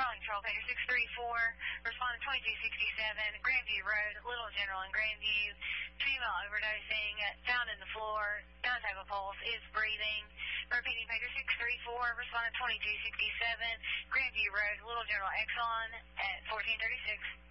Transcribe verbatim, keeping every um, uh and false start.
Raleigh Patrol, Pager six three four, responding twenty-two sixty-seven, Grandview Road, Little General and Grandview, female overdosing, found in the floor, don't have a pulse, is breathing. Repeating, Pager six three four, responding twenty-two sixty-seven, Grandview Road, Little General Exxon at fourteen thirty-six.